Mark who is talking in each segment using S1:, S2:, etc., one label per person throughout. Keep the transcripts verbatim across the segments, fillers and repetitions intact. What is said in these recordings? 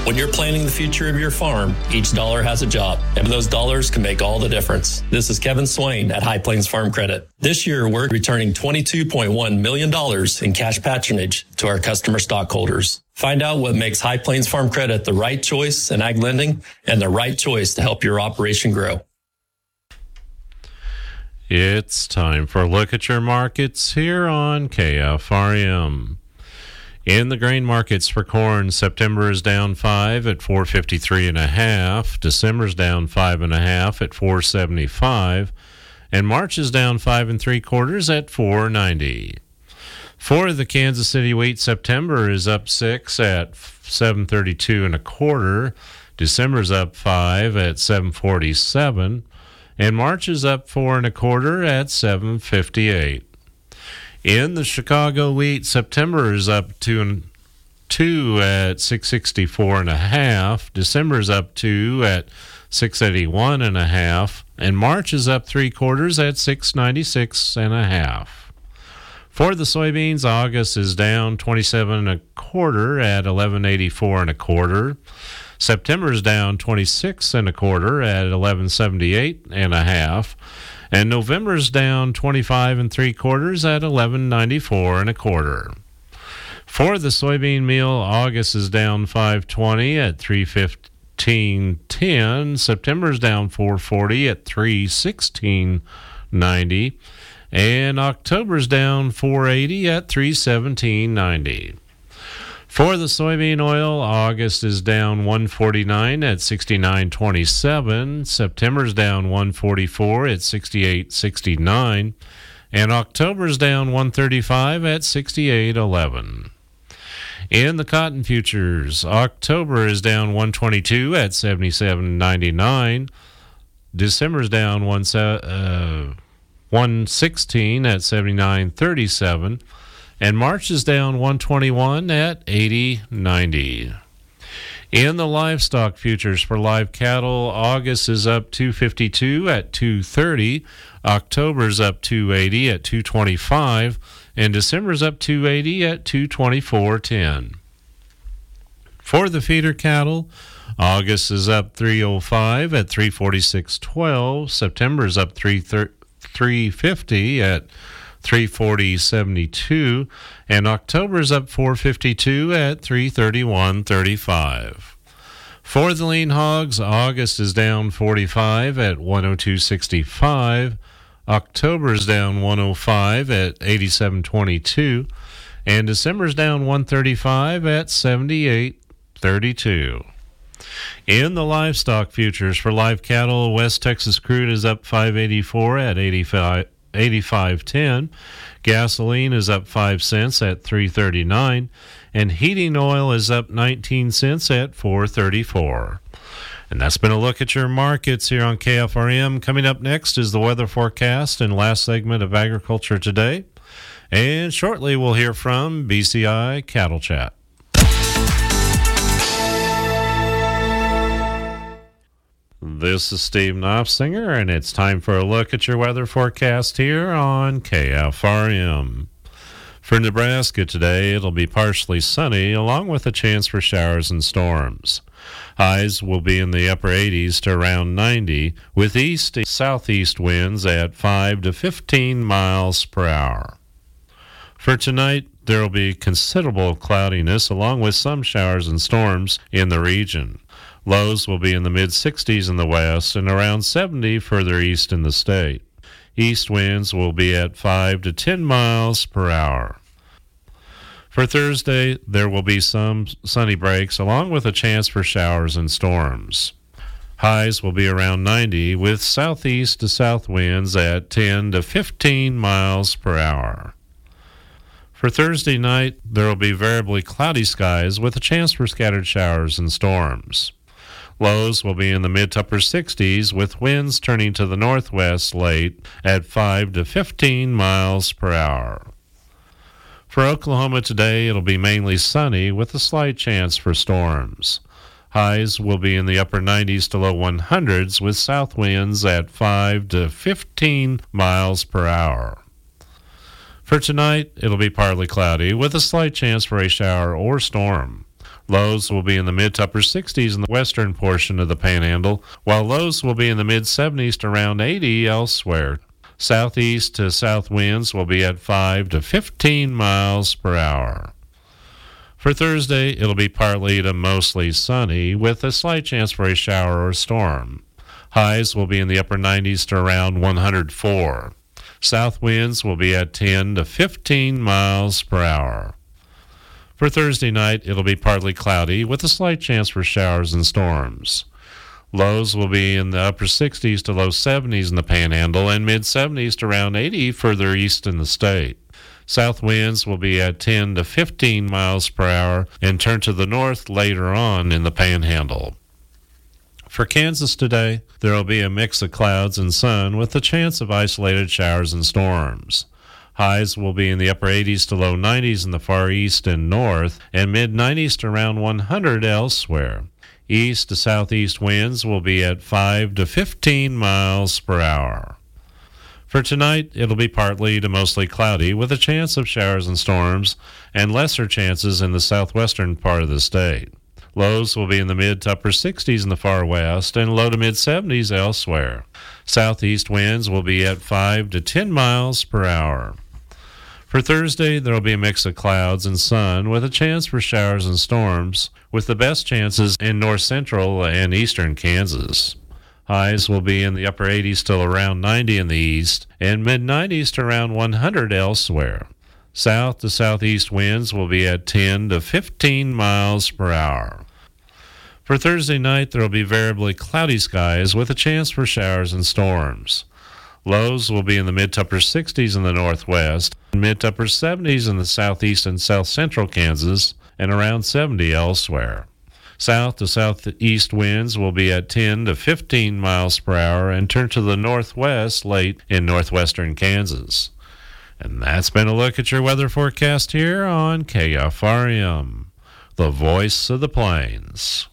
S1: When you're planning the future of your farm, each dollar has a job, and those dollars can make all the difference. This is Kevin Swain at High Plains Farm Credit. This year, we're returning twenty-two point one million dollars in cash patronage to our customer stockholders. Find out what makes High Plains Farm Credit the right choice in ag lending and the right choice to help your operation grow.
S2: It's time for a look at your markets here on K F R M. In the grain markets for corn, September is down five at four fifty-three and a half. December's down five and a half at four seventy-five, and March is down five and three quarters at four ninety. For the Kansas City wheat, September is up six at seven thirty-two and a quarter. December's up five at seven forty-seven, and March is up four and a quarter at seven fifty-eight. In the Chicago wheat, September is up two and two at six sixty-four and a half. December is up two at six eighty-one and a half, and March is up three quarters at six ninety-six and a half. For the soybeans, August is down twenty-seven and a quarter at eleven eighty-four and a quarter. September is down twenty-six and a quarter at eleven seventy-eight and a half. And November's down twenty-five and three quarters at eleven ninety-four and a quarter. For the soybean meal, August is down five twenty at three fifteen ten. September's down four forty at three sixteen ninety, and October's down four eighty at three seventeen ninety. For the soybean oil, August is down one forty-nine at sixty-nine twenty-seven. September's down one forty-four at sixty-eight sixty-nine. And October's down one thirty-five at sixty-eight eleven. In the cotton futures, October is down one twenty-two at seventy-seven ninety-nine. December's down one, uh, one sixteen at seventy-nine thirty-seven. And March is down one twenty-one at eighty ninety. In the livestock futures for live cattle, August is up two fifty-two at two thirty. October's up two eighty at two twenty-five. And December's up two eighty at two twenty-four ten. For the feeder cattle, August is up three oh five at three forty-six twelve. September's up three fifty at three forty seventy-two, and October's up four fifty-two at three thirty-one thirty-five. For the lean hogs, August is down forty-five at one oh two sixty-five. October's down one oh five at eighty-seven twenty-two, and December's down one thirty-five at seventy-eight thirty-two. In the livestock futures for live cattle, West Texas crude is up five eighty-four at eighty-five eighty-five ten. Gasoline is up five cents at three thirty-nine, and heating oil is up nineteen cents at four thirty-four. And that's been a look at your markets here on K F R M. Coming up next is the weather forecast and last segment of Agriculture Today. And shortly we'll hear from B C I Cattle Chat. This is Steve Knopfsinger, and it's time for a look at your weather forecast here on K F R M. For Nebraska today, it'll be partially sunny, along with a chance for showers and storms. Highs will be in the upper eighties to around ninety, with east and southeast winds at five to fifteen miles per hour. For tonight, there will be considerable cloudiness, along with some showers and storms in the region. Lows will be in the mid-sixties in the west and around seventy further east in the state. East winds will be at five to ten miles per hour. For Thursday, there will be some sunny breaks along with a chance for showers and storms. Highs will be around ninety with southeast to south winds at ten to fifteen miles per hour. For Thursday night, there will be variably cloudy skies with a chance for scattered showers and storms. Lows will be in the mid to upper sixties with winds turning to the northwest late at five to fifteen miles per hour. For Oklahoma today, it'll be mainly sunny with a slight chance for storms. Highs will be in the upper nineties to low hundreds with south winds at five to fifteen miles per hour. For tonight, it'll be partly cloudy with a slight chance for a shower or storm. Lows will be in the mid to upper sixties in the western portion of the Panhandle, while lows will be in the mid seventies to around eighty elsewhere. Southeast to south winds will be at five to fifteen miles per hour. For Thursday, it'll be partly to mostly sunny with a slight chance for a shower or storm. Highs will be in the upper nineties to around one hundred four. South winds will be at ten to fifteen miles per hour. For Thursday night, it'll be partly cloudy with a slight chance for showers and storms. Lows will be in the upper sixties to low seventies in the Panhandle and mid seventies to around eighty further east in the state. South winds will be at ten to fifteen miles per hour and turn to the north later on in the Panhandle. For Kansas today, there will be a mix of clouds and sun with a chance of isolated showers and storms. Highs will be in the upper eighties to low nineties in the far east and north, and mid nineties to around one hundred elsewhere. East to southeast winds will be at five to fifteen miles per hour. For tonight, it'll be partly to mostly cloudy with a chance of showers and storms, and lesser chances in the southwestern part of the state. Lows will be in the mid to upper sixties in the far west and low to mid seventies elsewhere. Southeast winds will be at five to ten miles per hour. For Thursday, there will be a mix of clouds and sun with a chance for showers and storms, with the best chances in north central and eastern Kansas. Highs will be in the upper eighties to around ninety in the east and mid nineties to around one hundred elsewhere. South to southeast winds will be at ten to fifteen miles per hour. For Thursday night, there will be variably cloudy skies with a chance for showers and storms. Lows will be in the mid to upper sixties in the northwest, mid to upper seventies in the southeast and south central Kansas, and around seventy elsewhere. South to southeast winds will be at ten to fifteen miles per hour and turn to the northwest late in northwestern Kansas. And that's been a look at your weather forecast here on K F R M, the voice of the plains.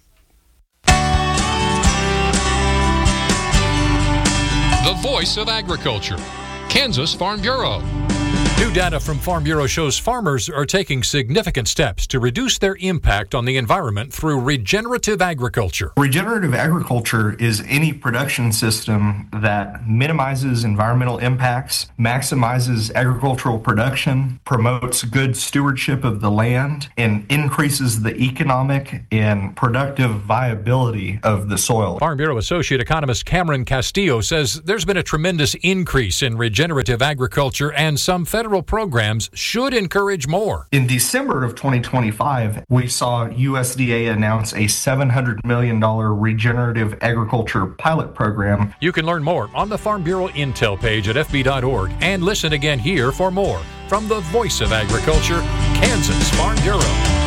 S3: The voice of agriculture, Kansas Farm Bureau.
S4: New data from Farm Bureau shows farmers are taking significant steps to reduce their impact on the environment through regenerative agriculture.
S5: Regenerative agriculture is any production system that minimizes environmental impacts, maximizes agricultural production, promotes good stewardship of the land, and increases the economic and productive viability of the soil.
S4: Farm Bureau Associate Economist Cameron Castillo says there's been a tremendous increase in regenerative agriculture, and some federal programs should encourage more.
S5: In December of twenty twenty-five, we saw U S D A announce a seven hundred million dollars regenerative agriculture pilot program.
S4: You can learn more on the Farm Bureau Intel page at f b dot org and listen again here for more from the Voice of Agriculture, Kansas Farm Bureau.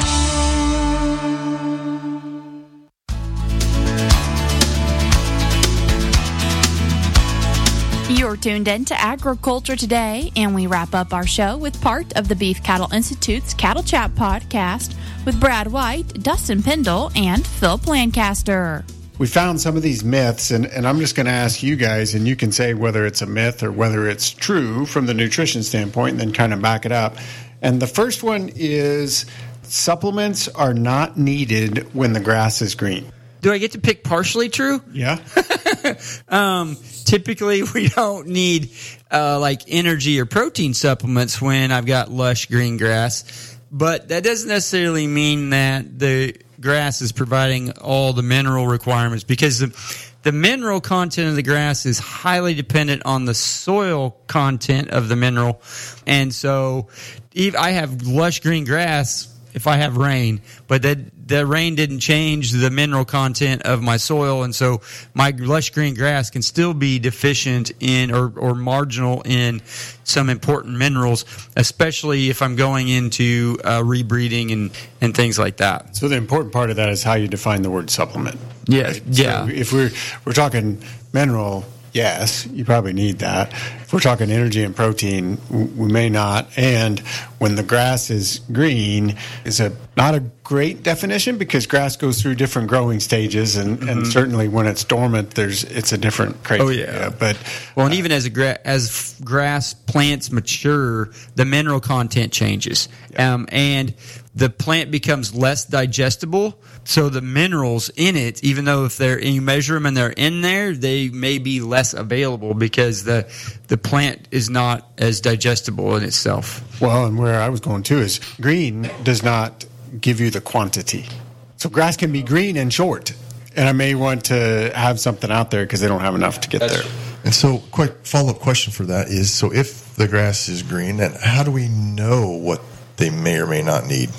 S6: You're tuned in to Agriculture Today, and we wrap up our show with part of the Beef Cattle Institute's Cattle Chat podcast with Brad White, Dustin Pendle, and Phil Lancaster.
S7: We found some of these myths, and, and I'm just going to ask you guys, and you can say whether it's a myth or whether it's true from the nutrition standpoint, and then kind of back it up. And the first one is supplements are not needed when the grass is green.
S8: Do I get to pick partially true?
S7: Yeah.
S8: um, typically, we don't need uh, like energy or protein supplements when I've got lush green grass. But that doesn't necessarily mean that the grass is providing all the mineral requirements, because the, the mineral content of the grass is highly dependent on the soil content of the mineral. And so if I have lush green grass if I have rain, but that the rain didn't change the mineral content of my soil, and so my lush green grass can still be deficient in or, or marginal in some important minerals, especially if I'm going into uh, rebreeding and, and things like that.
S7: So the important part of that is how you define the word supplement.
S8: Yeah,
S7: right?
S8: yeah.
S7: So if we're we're talking mineral, yes, you probably need that. If we're talking energy and protein, we may not. And when the grass is green is a not a great definition because grass goes through different growing stages, and, mm-hmm. and certainly when it's dormant, there's it's a different criteria.
S8: Oh yeah,
S7: but
S8: well, and uh, even as a gra- as grass plants mature, the mineral content changes, yeah. um, and the plant becomes less digestible. So the minerals in it, even though if they're you measure them and they're in there, they may be less available because the the plant is not as digestible in itself.
S7: Well, and where I was going to is green does not give you the quantity. So grass can be green and short, and I may want to have something out there because they don't have enough to get That's there. True.
S9: And so, quick follow-up question for that is: so if the grass is green, then how do we know what they may or may not need?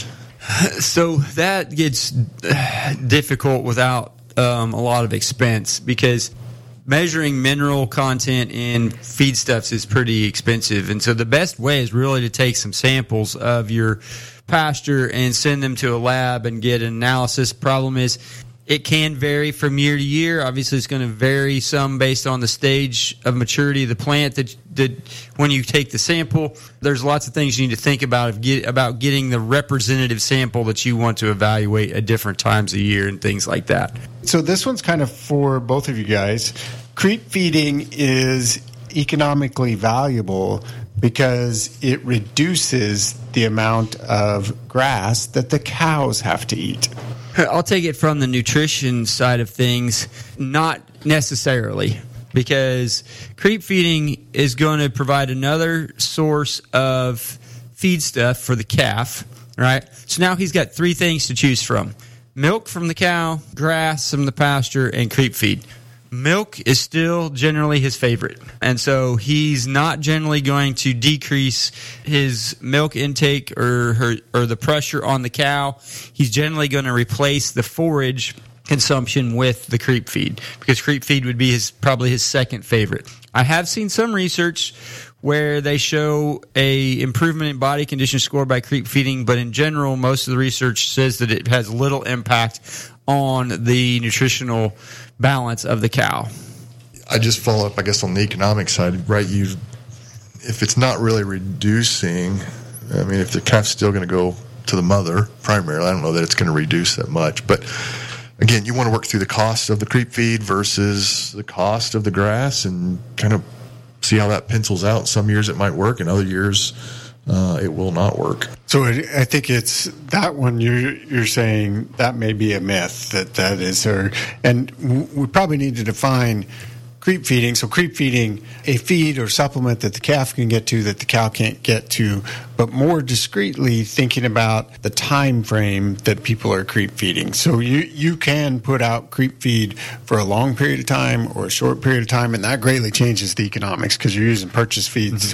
S8: So that gets difficult without um, a lot of expense because measuring mineral content in feedstuffs is pretty expensive. And so the best way is really to take some samples of your pasture and send them to a lab and get an analysis. Problem is, it can vary from year to year. Obviously, it's going to vary some based on the stage of maturity of the plant that, that when you take the sample. There's lots of things you need to think about of get, about getting the representative sample that you want to evaluate at different times of year and things like that.
S7: So this one's kind of for both of you guys. Creep feeding is economically valuable because it reduces the amount of grass that the cows have to eat.
S8: I'll take it from the nutrition side of things, not necessarily, because creep feeding is going to provide another source of feed stuff for the calf, right? So now he's got three things to choose from: milk from the cow, grass from the pasture, and creep feed. Milk is still generally his favorite, and so he's not generally going to decrease his milk intake or her, or the pressure on the cow. He's generally going to replace the forage consumption with the creep feed because creep feed would be his probably his second favorite. I have seen some research where they show a improvement in body condition score by creep feeding, but in general, most of the research says that it has little impact on the nutritional balance of the cow.
S9: I just follow up, I guess, on the economic side, right? You, if it's not really reducing, I mean, if the calf's still going to go to the mother primarily, I don't know that it's going to reduce that much. But again, you want to work through the cost of the creep feed versus the cost of the grass and kind of see how that pencils out. Some years it might work, and other years uh, it will not work.
S7: So I think it's that one you're you're saying that may be a myth that that is, or and we probably need to define creep feeding. So creep feeding, a feed or supplement that the calf can get to that the cow can't get to, but more discreetly thinking about the time frame that people are creep feeding. So you, you can put out creep feed for a long period of time or a short period of time, and that greatly changes the economics because you're using purchase feeds